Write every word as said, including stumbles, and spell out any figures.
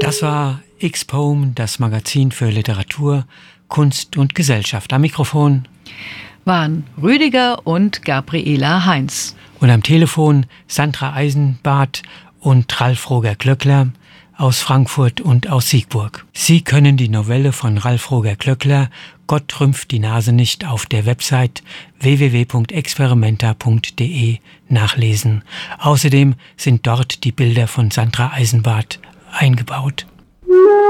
Das war X-Poem, das Magazin für Literatur, Kunst und Gesellschaft. Am Mikrofon waren Rüdiger und Gabriela Heinz. Und am Telefon Sandra Eisenbart und Ralf Roger-Klöckler aus Frankfurt und aus Siegburg. Sie können die Novelle von Ralf Roger-Klöckler Gott rümpft die Nase nicht auf der Website w w w punkt experimenta punkt d e nachlesen. Außerdem sind dort die Bilder von Sandra Eisenbart eingebaut.